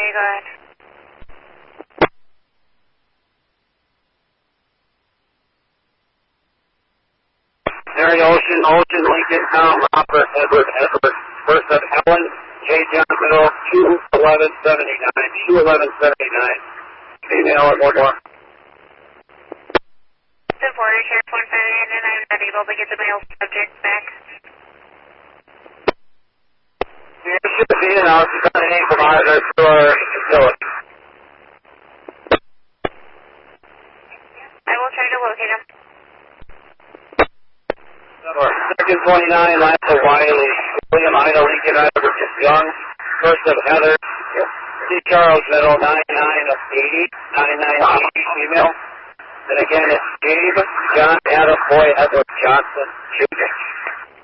go ahead. Mary Ocean, Lincoln, Tom, Robert, Edward, first of Helen, J. John Middle, 21179, female at one more. The border sheriff 158, and I'm not able to get the male subject back. You should be in house, you've got an name from either store facility. I will try to locate him. Second 29, last of Wiley, William, Ida, Lincoln, Ida, Young, first of Heather, C. Charles Middle, 99 of 80, female. And again, it's Gabe, John, Adam, Boy, Edward, Johnson, Jr.